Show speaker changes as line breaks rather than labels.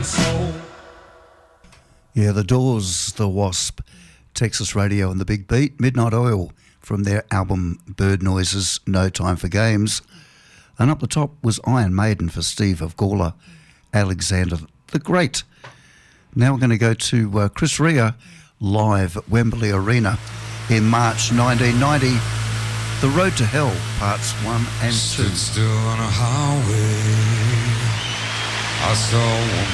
Yeah, The Doors, The Wasp, Texas Radio and The Big Beat, Midnight Oil from their album Bird Noises, No Time for Games. And up the top was Iron Maiden for Steve of Gawler, Alexander the Great. Now we're going to go to Chris Rea live at Wembley Arena in March 1990. The Road to Hell, parts 1 and 2.
Stood still on a highway. I saw